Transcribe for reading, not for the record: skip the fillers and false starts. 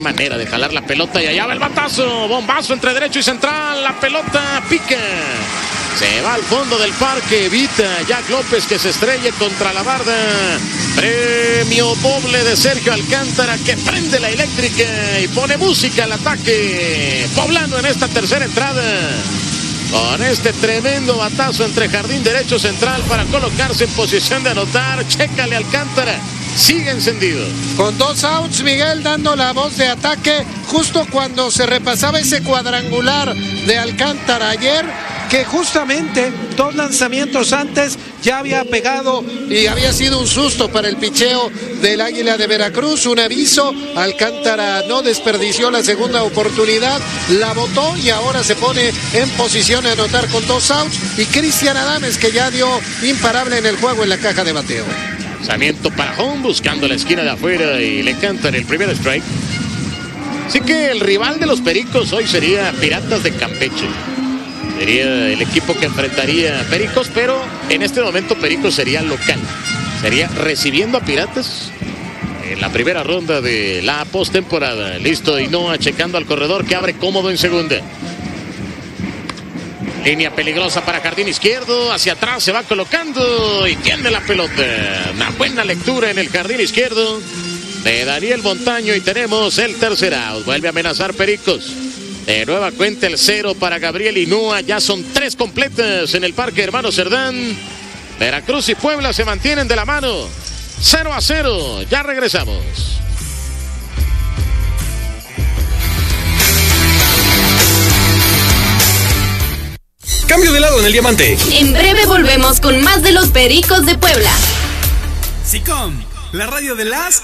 Manera de jalar la pelota y allá va el batazo, bombazo entre derecho y central, la pelota pica, se va al fondo del parque, evita Jack López que se estrelle contra la barda. Premio doble de Sergio Alcántara que prende la eléctrica y pone música al ataque poblano en esta tercera entrada. Con este tremendo batazo entre jardín derecho central para colocarse en posición de anotar, chécale Alcántara. Sigue encendido. Con 2 outs, Miguel dando la voz de ataque justo cuando se repasaba ese cuadrangular de Alcántara ayer, que justamente 2 lanzamientos antes ya había pegado y había sido un susto para el picheo del Águila de Veracruz. Un aviso, Alcántara no desperdició la segunda oportunidad, la botó y ahora se pone en posición de anotar con 2 outs. Y Cristian Adames, que ya dio imparable en el juego en la caja de bateo. Lanzamiento para home, buscando la esquina de afuera y le cantan el primer strike. Así que el rival de los Pericos hoy sería Piratas de Campeche. Sería el equipo que enfrentaría a Pericos, pero en este momento Pericos sería local. Sería recibiendo a Piratas en la primera ronda de la postemporada. Listo, Hinoa checando al corredor que abre cómodo en segunda. Línea peligrosa para jardín izquierdo, hacia atrás se va colocando y tiene la pelota. Una buena lectura en el jardín izquierdo de Daniel Montaño y tenemos el tercer out. Vuelve a amenazar Pericos. De nueva cuenta el 0 para Gabriel Hinoa. Ya son 3 completas en el Parque Hermano Cerdán. Veracruz y Puebla se mantienen de la mano. 0-0. Ya regresamos. Cambio de lado en el diamante. En breve volvemos con más de los Pericos de Puebla. SICOM, la radio de las